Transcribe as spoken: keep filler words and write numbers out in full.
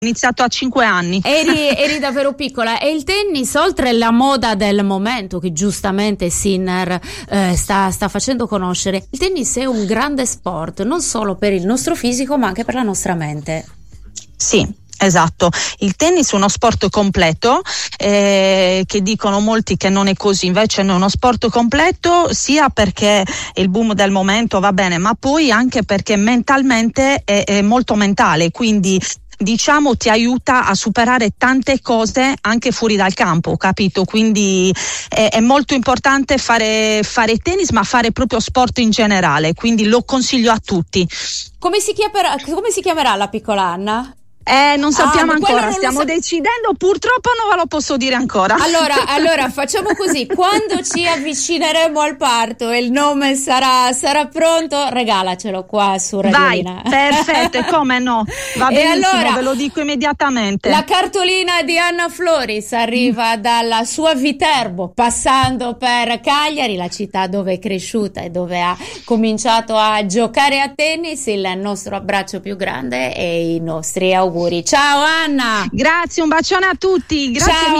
iniziato a cinque anni. Eri, eri davvero piccola. E il tennis, oltre alla moda del momento che giustamente Sinner eh, sta, sta facendo conoscere, il tennis è un grande sport, non solo per il nostro fisico ma anche per la nostra mente. Sì. Esatto, il tennis è uno sport completo, eh, che dicono molti che non è così, invece è uno sport completo sia perché è il boom del momento, va bene, ma poi anche perché mentalmente è, è molto mentale, quindi diciamo ti aiuta a superare tante cose anche fuori dal campo, capito? Quindi è, è molto importante fare, fare tennis, ma fare proprio sport in generale, quindi lo consiglio a tutti. Come si chiamerà, come si chiamerà la piccola Anna? Eh, non sappiamo ah, ancora, non stiamo sa- decidendo, purtroppo non ve lo posso dire ancora. Allora, allora facciamo così, quando ci avvicineremo al parto e il nome sarà, sarà pronto, regalacelo qua su Radiolina. Vai, perfetto, come no, va E benissimo, allora, ve lo dico immediatamente. La cartolina di Anna Floris arriva mm. dalla sua Viterbo, passando per Cagliari, la città dove è cresciuta e dove ha cominciato a giocare a tennis. Il nostro abbraccio più grande e i nostri auguri. Ciao Anna! Grazie, un bacione a tutti, grazie. Ciao. mille.